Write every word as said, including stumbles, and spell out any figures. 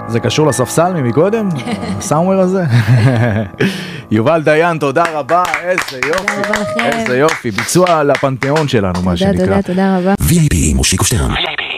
זה קשור לספסל ממקודם? הסאומר הזה? יובל דיין, תודה רבה, איזה יופי, איזה יופי, ביצוע לפנתיאון שלנו, מה שנקרא. תודה, תודה, תודה רבה. וי איי פי, מושיקו שטרן.